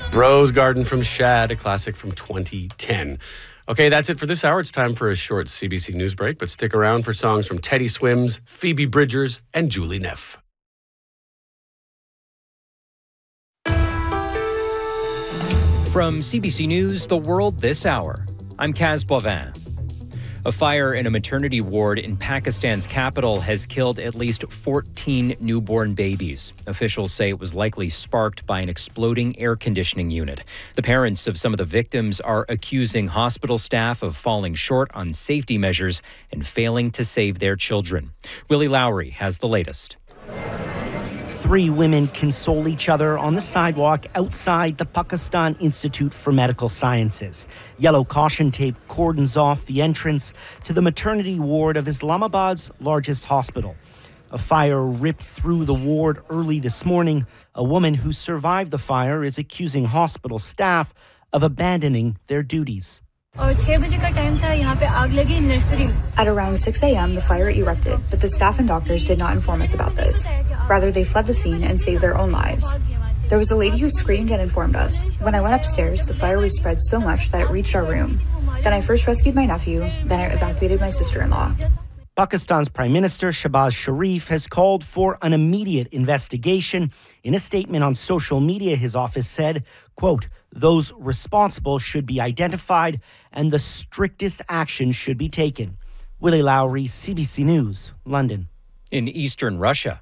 Rose Garden from Shad, a classic from 2010. Okay, that's it for this hour. It's time for a short CBC News break, but stick around for songs from Teddy Swims, Phoebe Bridgers, and Julie Neff. From CBC News, The World This Hour, I'm Kaz Boivin. A fire in a maternity ward in Pakistan's capital has killed at least 14 newborn babies. Officials say it was likely sparked by an exploding air conditioning unit. The parents of some of the victims are accusing hospital staff of falling short on safety measures and failing to save their children. Willie Lowry has the latest. 3 women console each other on the sidewalk outside the Pakistan Institute for Medical Sciences. Yellow caution tape cordons off the entrance to the maternity ward of Islamabad's largest hospital. A fire ripped through the ward early this morning. A woman who survived the fire is accusing hospital staff of abandoning their duties. At around 6 a.m., the fire erupted, but the staff and doctors did not inform us about this. Rather, they fled the scene and saved their own lives. There was a lady who screamed and informed us. When I went upstairs, the fire was spread so much that it reached our room. Then I first rescued my nephew, then I evacuated my sister-in-law. Pakistan's Prime Minister Shehbaz Sharif has called for an immediate investigation. In a statement on social media, his office said, quote, "Those responsible should be identified and the strictest action should be taken." Willie Lowry, CBC News, London. In eastern Russia,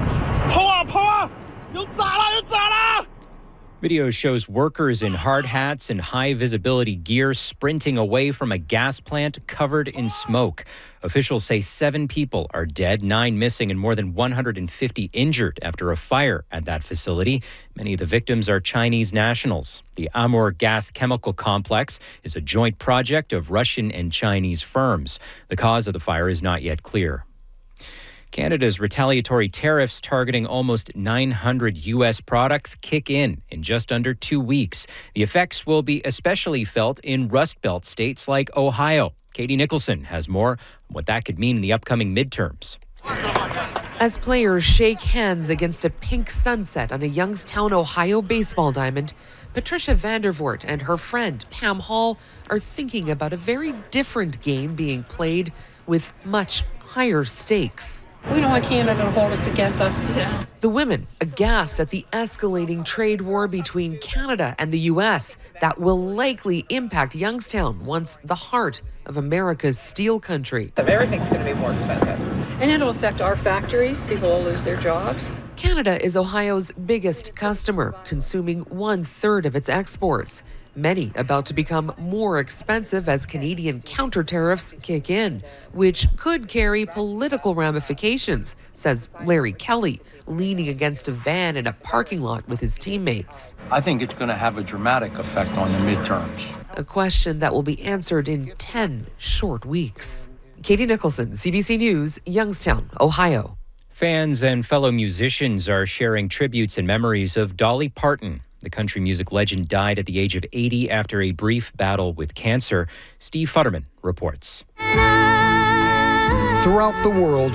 video shows workers in hard hats and high-visibility gear sprinting away from a gas plant covered in smoke. Officials say 7 people are dead, 9 missing, and more than 150 injured after a fire at that facility. Many of the victims are Chinese nationals. The Amur Gas Chemical Complex is a joint project of Russian and Chinese firms. The cause of the fire is not yet clear. Canada's retaliatory tariffs targeting almost 900 U.S. products kick in just under 2 weeks. The effects will be especially felt in Rust Belt states like Ohio. Katie Nicholson has more on what that could mean in the upcoming midterms. As players shake hands against a pink sunset on a Youngstown, Ohio baseball diamond, Patricia Vandervoort and her friend Pam Hall are thinking about a very different game being played with much higher stakes. We don't want Canada to hold it against us. Yeah. The women aghast at the escalating trade war between Canada and the U.S. that will likely impact Youngstown, once the heart of America's steel country. Everything's going to be more expensive. And it'll affect our factories. People will lose their jobs. Canada is Ohio's biggest customer, consuming 1/3 of its exports. Many about to become more expensive as Canadian counter tariffs kick in, which could carry political ramifications, says Larry Kelly, leaning against a van in a parking lot with his teammates. I think it's going to have a dramatic effect on the midterms. A question that will be answered in 10 short weeks. Katie Nicholson, CBC News, Youngstown, Ohio. Fans and fellow musicians are sharing tributes and memories of Dolly Parton. The country music legend died at the age of 80 after a brief battle with cancer. Steve Futterman reports. Throughout the world,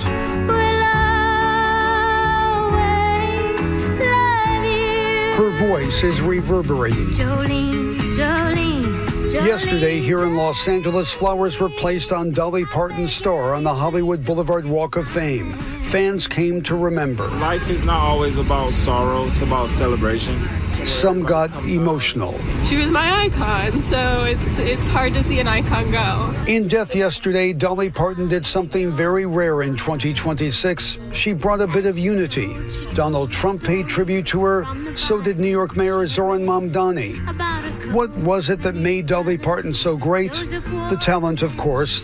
her voice is reverberating. Jolene, Jolene, Jolene. Yesterday, here in Los Angeles, flowers were placed on Dolly Parton's star on the Hollywood Boulevard Walk of Fame. Fans came to remember. Life is not always about sorrow, it's about celebration. Some got emotional. She was my icon, so it's hard to see an icon go. In death yesterday, Dolly Parton did something very rare in 2026. She brought a bit of unity. Donald Trump paid tribute to her, so did New York Mayor Zoran Mamdani. What was it that made Dolly Parton so great? The talent, of course,